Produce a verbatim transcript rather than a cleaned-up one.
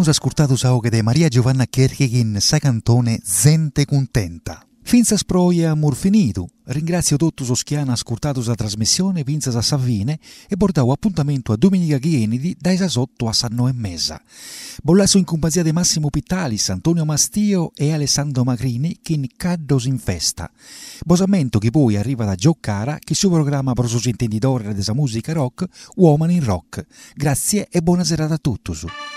Abbiamo ascoltato Saoche de Maria Giovanna Kerkegin sa cantone Zente Contenta. Finza sproia amor finito. Ringrazio tutti os che hanno ascoltato la trasmissione Pinza a Savine e portavo appuntamento a domenica chienidi dai sotto a Sanno e mezza. Bollasso in compagnia di Massimo Pittalis, Antonio Mastio e Alessandro Magrini che in caddos in festa. Bosamento che poi arriva da Giocara che su programma per i intenditori della musica rock Woman in Rock. Grazie e buona serata a tutti.